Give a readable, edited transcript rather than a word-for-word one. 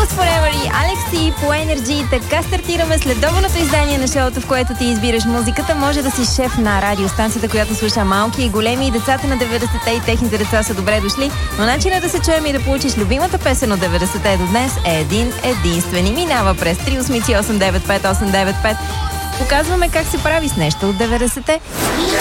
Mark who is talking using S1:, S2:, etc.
S1: Friends Forever и Алекси по Energy. Така стартираме следобедното издание на шоуто, в което ти избираш музиката. Може да си шеф на радиостанцията, която слуша малки и големи, и децата на 90-те и техните деца са добре дошли. Но начинът да се чуем и да получиш любимата песен от 90-те до днес е единствен и минава през 3889895. Показваме как се прави с нещо от 90-те.